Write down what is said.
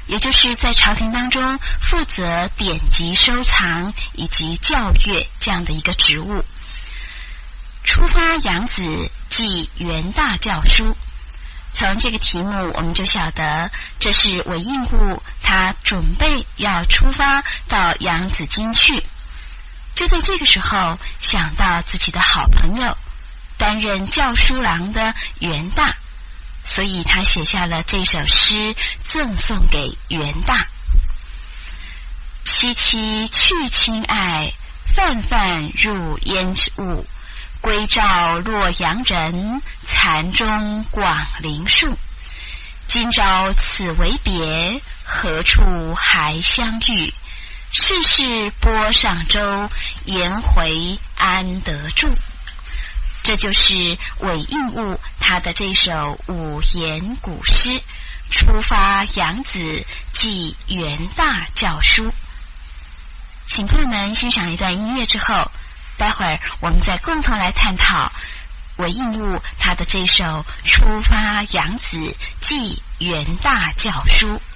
也就是在朝廷当中负责典籍收藏以及教阅这样的一个职务。出发养子即元大教书，从这个题目我们就晓得，这是韦应物他准备要出发到扬子京去。就在这个时候，想到自己的好朋友担任教书郎的元大，所以他写下了这首诗赠送给元大。凄凄去亲爱，泛泛入烟雾，归照洛阳人，残中广陵树。今朝此为别，何处还相遇？世事波上舟，颜回安得住？这就是韦应物他的这首五言古诗，出发扬子即元大教书。请朋友们欣赏一段音乐之后，待会儿我们再共同来探讨韦应物他的这首出发扬子即元大教书。